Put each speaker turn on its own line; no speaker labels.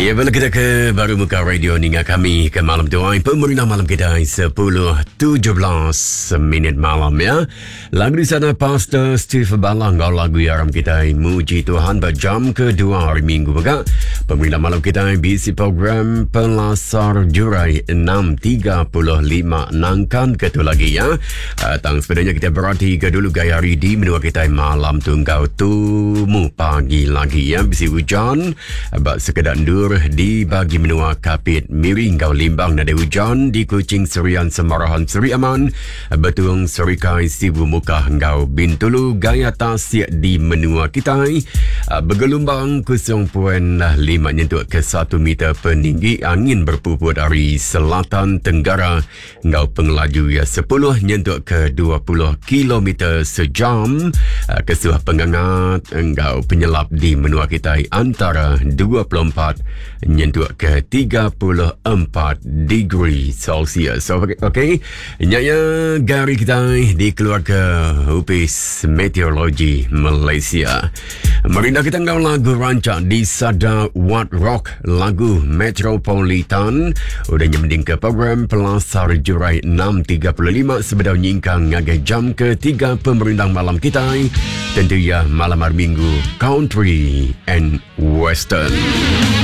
Ya, bila kita ke Baru Muka Radio hingga kami ke malam tuai pemerintah malam kita 10.17 minit malam ya. Lagu di sana Pastor Steve Balang kau lagu yaram kita Muji Tuhan berjam kedua hari Minggu maka pemerintah malam kita bisi program Pelasar Jurai 6.35 nangkan ke tu lagi ya. Tang sebenarnya kita berarti ke dulu gaya hari di menua kita malam tunggu tumu pagi lagi ya bisi hujan abak sekedar di bagi menua Kapit miring kau limbang nada hujan di Kuching Serian Semarahan Seri Aman Betung Serikai Sibu Muka kau Bintulu Gaya Tasik di menua kita bergelombang 0.5 nyentuh ke 1 meter peninggi angin berpuput dari selatan tenggara kau pengelaju ya 10 nyentuh ke 20 km sejam kesuh penghangat kau penyelam di menua kita antara 24 nyentuh ke 34 degree Celsius. Okay. Nyaya gari kita di keluarga Upis Meteorologi Malaysia. Merinda kita ngau lagu rancak di Sada Wat Rock lagu Metropolitan. Udah nyemending ke program Pelasar Jurai 6.35 sebedau nyingkang ngagai jam ke-3 pemerintah malam kita. Tentu ya malam hari Minggu Country and Western.